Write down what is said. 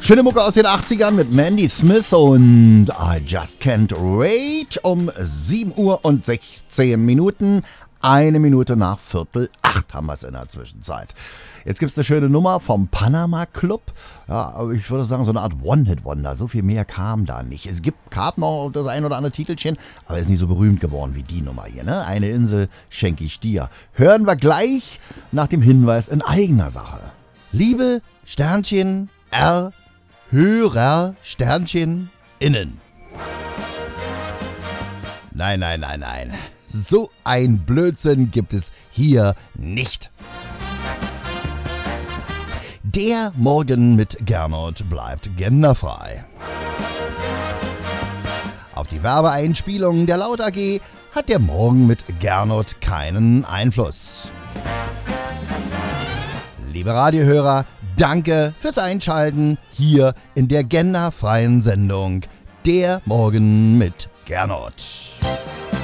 Schöne Mucke aus den 80ern mit Mandy Smith und I Just Can't Wait um 7:16 Uhr. 1 Minute nach 7:45 haben wir es in der Zwischenzeit. Jetzt gibt es eine schöne Nummer vom Panama Club. Ja, aber ich würde sagen, so eine Art One-Hit-Wonder. So viel mehr kam da nicht. Es gab noch das ein oder andere Titelchen, aber ist nicht so berühmt geworden wie die Nummer hier. Ne? Eine Insel schenke ich dir. Hören wir gleich nach dem Hinweis in eigener Sache. Liebe Sternchen R Hörer Sternchen innen. Nein. So ein Blödsinn gibt es hier nicht. Der Morgen mit Gernot bleibt genderfrei. Auf die Werbeeinspielungen der Laut AG hat der Morgen mit Gernot keinen Einfluss. Liebe Radiohörer, danke fürs Einschalten hier in der genderfreien Sendung Der Morgen mit Gernot.